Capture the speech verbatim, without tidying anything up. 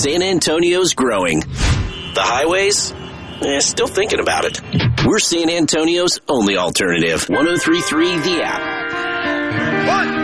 San Antonio's growing. The highways? Eh, still thinking about it. We're San Antonio's only alternative. one oh three point three The App. One,